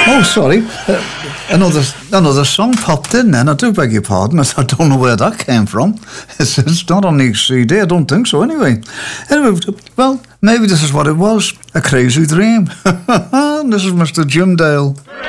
Oh, sorry. Another song popped in then. I do beg your pardon. I don't know where that came from. It's not on the CD. I don't think so, anyway. Anyway, well, maybe this is what it was. A crazy dream. This is Mr. Jim Dale.